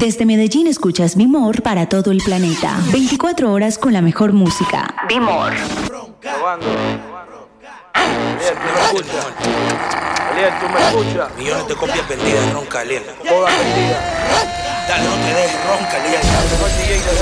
Desde Medellín escuchas Bimor para todo el planeta. 24 horas con la mejor música. Bimor. Probando. Eliel, ¿tú me escuchas? Eliel, ¿tú me escuchas? Millones de copias vendidas, ronca, Eliel. Todas vendidas. Dale, no te dejes, ronca, Eliel. El mejor DJ